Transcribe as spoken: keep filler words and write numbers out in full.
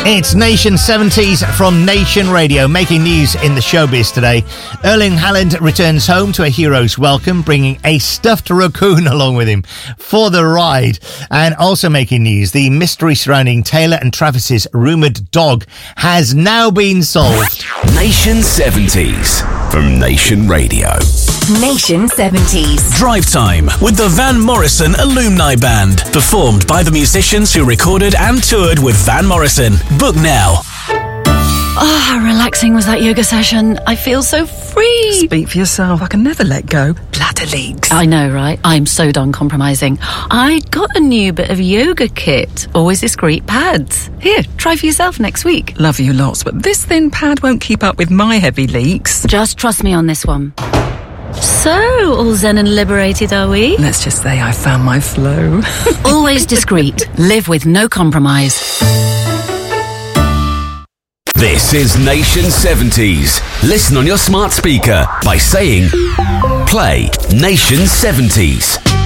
It's Nation seventies from Nation Radio, making news in the showbiz today. Erling Haaland returns home to a hero's welcome, bringing a stuffed raccoon along with him for the ride. And also making news, the mystery surrounding Taylor and Travis's rumoured dog has now been solved. Nation seventies from Nation Radio. Nation seventies. Drive Time with the Van Morrison Alumni Band. Performed by the musicians who recorded and toured with Van Morrison. Book now. Oh, how relaxing was that yoga session. I feel so free. Speak for yourself. I can never let go. Bladder leaks. I know, right? I'm so done compromising. I got a new bit of yoga kit. Always discreet pads. Here, try for yourself next week. Love you lots, but this thin pad won't keep up with my heavy leaks. Just trust me on this one. So, all zen and liberated, are we? Let's just say I found my flow. Always discreet. Live with no compromise. This is Nation seventies. Listen on your smart speaker by saying, play Nation seventies.